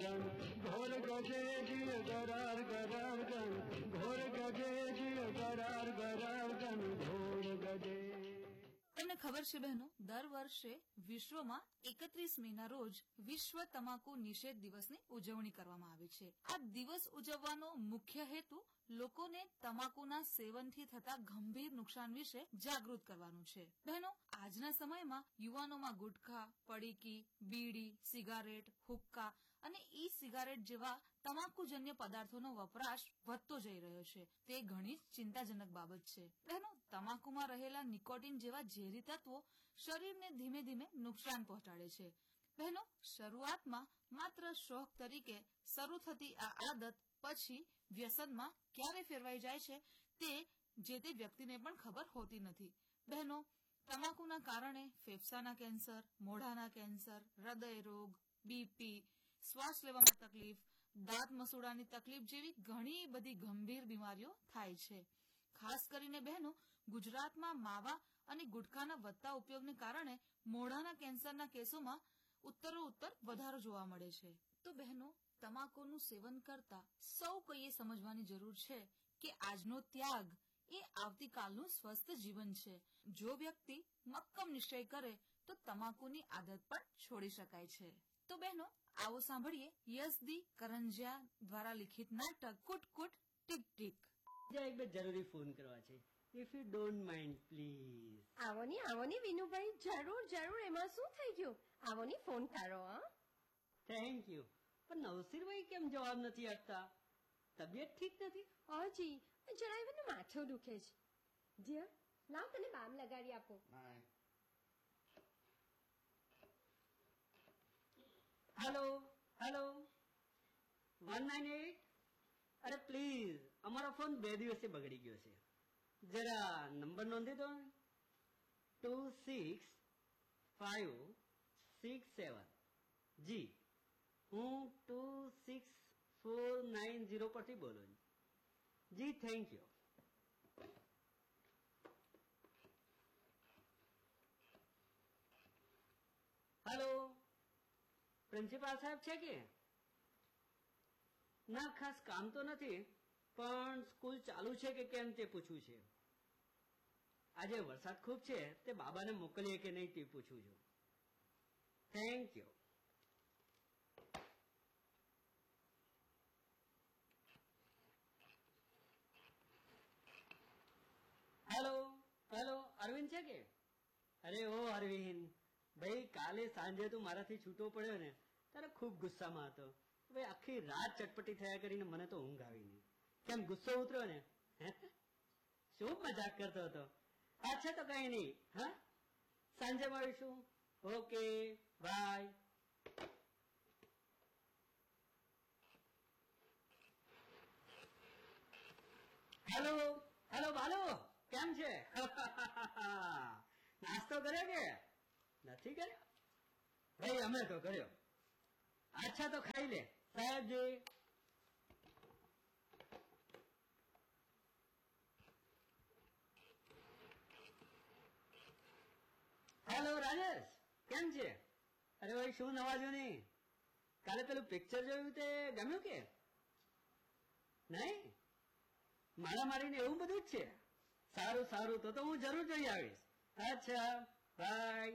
गण घोर गजे जिय गरार गरार गण घोर गजे जिय गरार गरार गण घोर गजे। તમને ખબર છે બહેનો, દર વર્ષે વિશ્વમાં 31 મેના રોજ વિશ્વ તમાકુ નિષેધ દિવસની ઉજવણી કરવામાં આવે છે. આ દિવસ ઉજવવાનો મુખ્ય હેતુ લોકોને તમાકુના સેવનથી થતા ગંભીર નુકસાન વિશે જાગૃત કરવાનું છે. બહેનો, આજના સમયમાં યુવાનોમાં ગુટખા, પડીકી, બીડી, સિગારેટ, હુક્કા અને ઈ સિગારેટ જેવા તમાકુજન્ય પદાર્થોનો વપરાશ વધતો જઈ રહ્યો છે. તે ઘણી ચિંતાજનક બાબત છે. બહેનો, તમાકુમાં રહેલા નિકોટીન જેવા ઝેરી તત્વો શરીરને ધીમે ધીમે નુકસાન પહોંચાડે છે. બહેનો, શરૂઆતમાં માત્ર શોખ તરીકે શરૂ થતી આ આદત પછી વ્યસનમાં ક્યારે ફેરવાઈ જાય છે તે જે તે વ્યક્તિને પણ ખબર હોતી નથી. બહેનો, તમાકુના કારણે ફેફસાના કેન્સર, મોઢાના કેન્સર, હૃદય રોગ, બીપી, શ્વાસ લેવામાં તકલીફ, દાંત મસૂડાની તકલીફ જેવી ઘણી બધી ગંભીર બીમારીઓ થાય છે. ખાસ કરીને બહેનો, ગુજરાતમાં માવા અને ગુટખાના વધતા ઉપયોગને કારણે મોઢાના કેન્સરના કેસોમાં ઉત્તરોત્તર વધારો જોવા મળે છે. તો બહેનો, તમાકુનું સેવન કરતા સૌ કોઈએ સમજવાની જરૂર છે કે આજનો ત્યાગ એ આવતીકાલનું સ્વસ્થ જીવન છે. જો વ્યક્તિ મક્કમ નિશ્ચય કરે તો તમાકુની આદત પણ છોડી શકાય છે. તો બહેનો, આવો સાંભળીએ યશદી કરંજિયા દ્વારા લિખિત નાટક કુટ કુટ ટીક ટીક. એક બે જરૂરી ફોન કરવા છે, if you don't mind please. આવો ની વિનુભાઈ, જરૂર જરૂર, એમાં શું થઈ ગયું? આવો ની ફોન કરો. હા, થેન્ક યુ. પણ નવસીરભાઈ કેમ જવાબ નથી આપતા? તબિયત ઠીક નથી? હાજી, જરા એનું માથું દુખે છે. ડિયર, લાવ તને બામ લગાડી આપો. Hello hello 198. અરે પ્લીઝ, અમારો ફોન 2 દિવસથી બગડી ગયો છે. જરા નંબર નોંધી દો. 26567. જી, હું 26490 પરથી બોલું છું. જી, થેન્ક યુ. હેલો, પ્રિન્સિપાલ સાહેબ છે કે? ના, ખાસ કામ તો નથી, પણ સ્કૂલ ચાલુ છે કે કેમ તે પૂછવું છે. આજે વરસાદ ખૂબ છે, તે બાબાને મોકલીએ કે નહીં તે પૂછું છું. Thank you. Hello hello, Arvind છે કે? અરે ઓ અરવિંદ ભાઈ, કાલે સાંજે તું મારાથી છૂટો પડ્યો ને ત્યારે ખૂબ ગુસ્સામાં હતો. ભાઈ, આખી રાત ચટપટી થયા કરીને મને તો ઊંઘ આવી નહીં. કેમ, ગુસ્સો ઉતર્યો ને? શું મજાક કરતો હતો? અચ્છા, તો કઈ નહીં. હા, સાંજે મળીશું. Okay, by. હેલો હેલો, બાલો કેમ છે? નાસ્તો કર્યો કે નથી કર્યો? ભાઈ, અમે તો કર્યો. અચ્છા, તો ખાઈ લે સાહેબજી. હેલો રાજેશ, કેમ છે? અરે ભાઈ, શું નવાજો નહીં? કાલે પેલું પિક્ચર જોયું તે ગમ્યું કે નહીં? મારા મારીને એવું બધું જ છે. સારું સારું, તો હું જરૂર જોઈ આવીશ. અચ્છા, બાય.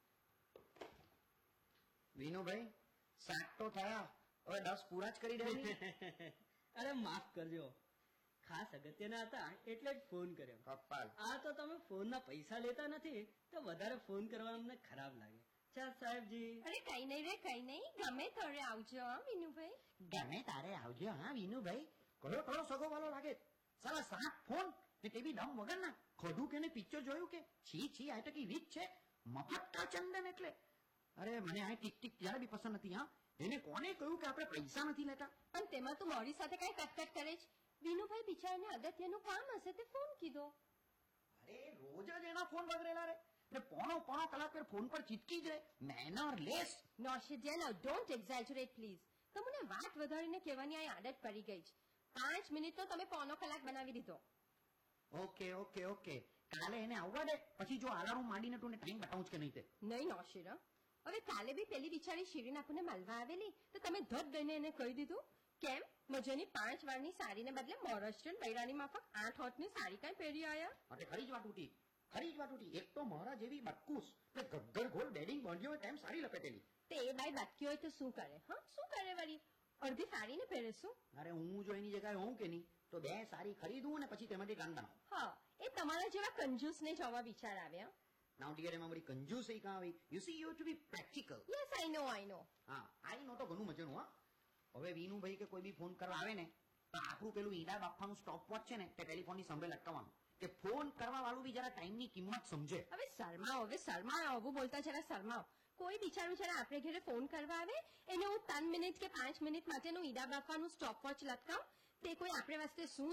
વિનુભાઈ, 7 તો થયા, હવે 10 પૂરા જ કરી દે. અરે માફ કરજો, ખાસ અગત્યના હતા એટલે જ ફોન કર્યો. આ તો તમે ફોનના પૈસા લેતા નથી તો વધારે ફોન કરવાનો અમને ખરાબ લાગે. ચાલ સાહેબજી. અરે કઈ નહીં રે, કઈ નહીં, ગમે તારે આવજો. હા વિનુભાઈ, ગમે તારે આવજો. હા વિનુભાઈ, કયો થોડો સગો વાલો લાગે. સાલા 7 ફોન ને તે બી દમ વગર ના. ખોડું કે પિક્ચર જોયું કે? છી છી, આ તો કી વીક છે. મફત કા ચંદન એટલે. અરે મને આ ટીક ટીક જરા બી પસંદ નથી. હા, એને કોને કહ્યું કે આપણે પૈસા નથી લેતા? પણ તેમાં તું મારી સાથે કઈ કટકટ કરે છે? વિનુભાઈ બિચારાને અગત્યનું કામ હશે તે ફોન કીધો. અરે રોજ જ એના ફોન બગડેલા રે ને પોણો કલાક પર ફોન પર ચીટકી જ રહે. મેનરલેસ. નોશિડિયા, ડોન્ટ એક્ઝેજરેટ પ્લીઝ. તમને વાત વધારીને કહેવાની આ આદત પડી ગઈ છે. 5 મિનિટનો તમે પોણો કલાક બનાવી દીધો. ઓકે ઓકે ઓકે, કાલે એને આવવા દે, પછી જો અલાર્મ માંડીને તું ટાઈમ બતાવું કે નહીં તે. નહીં નોશિરા, હવે કાલે બી પેલી બિચારી શિરીન આપણને મળવા આવેલી તો તમે ધડ દઈને એને કહી દીધું કેમ મજાની 5 વારની સાડીને બદલે મહારાષ્ટ્રીયન બૈરાની માફક 8 હોટની સાડી કાંઈ પહેરી આયા માટે ખરી જ વાત ઉઠી એક તો મારા જેવી બટકુસ ને ગગ્ગર ગોળ બેડિંગ બાંધ્યો હોય તેમ સાડી લપેટેલી તે એ બાઈ બાટકી હોય તો શું કરે હા શું કરે વળી અડધી સાડીને પહેરે શું અરે હું જો એની જગ્યાએ હોઉં કે નહીં તો 2 સાડી ખરીદું ને પછી તેમાંથી ગાન બનાવું હા એ તમારા જેવા કંજૂસને જ આવા વિચાર આવ્યા નાઉ ડિયર એમાં બધી કંજૂસી કાં આવી you C you two B practical yes I નો હા આઈ નો તો ઘણું મજાનું હા હવે વિનુભાઈ કે કોઈ બી ફોન કરવા આવે ને તો આપણું પેલું ઈડા બાફાનું સ્ટોપ વોચ છે ને તે ટેલિફોનની સંભળે લટકાવવાનું કે ફોન કરવા વાળું બી જરા ટાઈમની કિંમત સમજે હવે શરમાઓ આવું બોલતા જરા શરમાઓ કોઈ બિચારું જરા આપણે ઘરે ફોન કરવા આવે એને હું 3 મિનિટ કે 5 મિનિટ માટેનું ઈડા બાફવાનું સ્ટોપ વોચ લટકાવ તે કોઈ આપણે વાસ્તે શું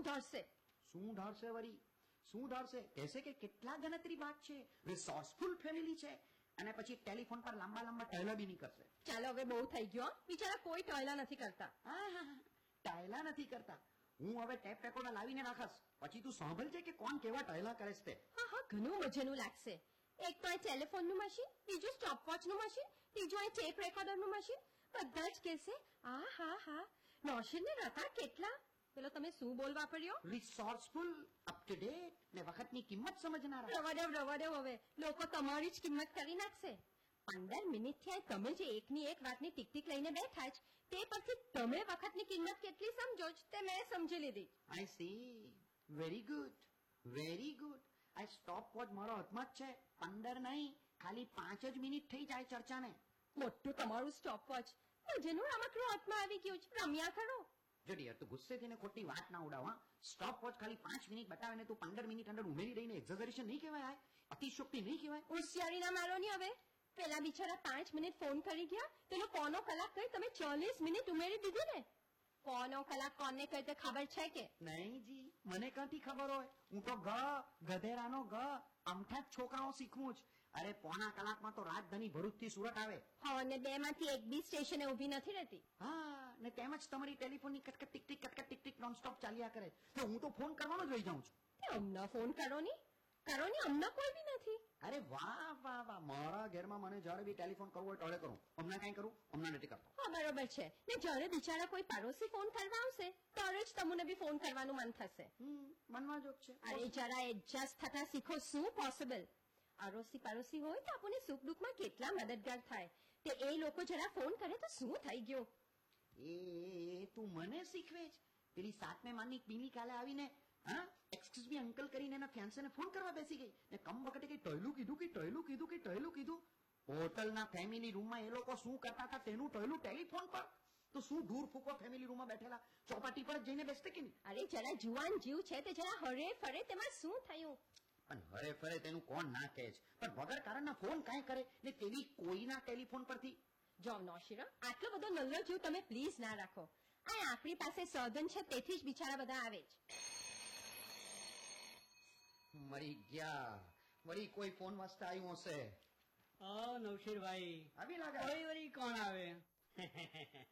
ધરશે શું ધારશે કહેશે કે કેટલા ગણતરી બાદ છે રિસોર્સફુલ ફેમિલી છે અને પછી ટેલિફોન પર લાંબા ટાયલા બી નહીં કરશે ચાલો હવે બહુ થઈ ગયો બિચારા કોઈ ટોયલા નથી કરતા ટાયલા નથી કરતા હું હવે ટેપ રેકોર્ડર લાવીને રાખસ પછી તું સાંભળજે કે કોણ કેવા ટાયલા કરે છે હા ઘણું મજાનું લાગશે એક તો આ ટેલિફોનનું મશીન બીજું સ્ટોપ વોચનું મશીન ત્રીજું આ ટેપ રેકોર્ડરનું મશીન બધા જ કહેશે હા નોશીનને રતા કેટલા પેલો તમે શું બોલ વાપર્યો રિસોર્સફુલ અપ ટુ ડેટ ને વખતની કિંમત સમજનારા રવા દેવ હવે લોકો તમારી જ કિંમત કરી નાખશે 15 મિનિટથી આ તમે જે એકની એક વાતની ટીક લઈને બેઠા જ તે પરથી તમે વખતની કિંમત કેટલી સમજો જ તે મેં સમજી લીધી આઈ સી વેરી ગુડ આ સ્ટોપ વોચ મારો હાથમાં જ છે 15 નહીં ખાલી 5 જ મિનિટ થઈ જાય ચર્ચાને મોટું તમારું સ્ટોપ વોચ જેનું રમકડું હાથમાં આવી ગયું છે રમ્યા કરો જો ડિયર તું ગુસ્સે થઈને ખોટી વાત ના ઉડાવ સ્ટોપ વોચ ખાલી 5 મિનિટ બતાવે ને તું 15 મિનિટ અંદર ઉમેરી દઈને એક્ઝેજરેશન નહીં કહેવાય અતિશયોક્તિ નહીં કહેવાય હોશિયારી ના મારો ની હવે પેલા બિચારા 5 મિનિટ ફોન કરી ગયા તેનો પોનો કલાક કહી તમે 40 મિનિટ ઉમેરી દીધી ને પોનો કલાક કોને કહી તે ખબર છે કે નહીં જી મને ક્યાંથી ખબર હોય હું તો ગધેરાનો અમથા જ છોકરાઓ શીખવું જ અરે પોણા કલાકમાં તો રાજધાની ભરૂચ થી સુરત આવે હા અને 2 માંથી એક બી સ્ટેશને ઊભી નથી રહેતી હા ને તેમજ તમારી ટેલિફોનની કટકટ ટીક ટીક નોન સ્ટોપ ચાલ્યા કરે તો હું તો ફોન કરવાનો જ રહી જાઉં છું અમને ફોન કરો ની અમને કોઈ બી નથી અરે વાહ મારા ઘરમાં મને જ્યારે બી ટેલિફોન કરવો હોય ટોળે કરું હમણાં કઈ કરું હમણાં નથી કરતો હા બરોબર છે ને જ્યારે બિચારા કોઈ પાડોશી ફોન કરવા આવશે ત્યારે જ તમને બી ફોન કરવાનું મન થશે મનમાં જોગ છે અરે જરા એડજસ્ટ થતા શીખો શું પોસિબલ આરોસી પાડોશી હોય તો આપણને સુખ દુઃખમાં કેટલા મદદગાર થાય તે એ લોકો જરા ફોન કરે તો શું થઈ ગયું એ તું મને શીખવે જ પેલી 7મે માની પીલી કાલે આવીને હા એક્સક્યુઝ મી અંકલ કરીને એના ફિયાન્સેને ફોન કરવા બેસી ગઈ ને કમ વખતે કઈ ટોયલું કીધું હોટલના ફેમિલી રૂમમાં એ લોકો શું કરતા હતા તેનું ટોયલું ટેલિફોન પર તો શું દૂર ફૂકો ફેમિલી રૂમમાં બેઠેલા ચોપાટી પર જઈને બેસતે કે નહીં અરે જરા જુવાન જીવ છે તે જરા હરે ફરે તેમાં શું થયું પણ હરે ફરે તેનું કોણ ના કહે છે પણ વગર કારણના ફોન કાંઈ કરે ને તેવી કોઈના ટેલિફોન પરથી જો નોશીરા આટલો બધો નલ્લો જીવ તમે પ્લીઝ ના રાખો આ આપણી પાસે સાધન છે તેથી જ બિચારા બધા આવે જ મરી ગયા વળી કોઈ ફોન વાસ્તે આવ્યું હશે નવશીરભાઈ આવી લાગે વળી કોણ આવે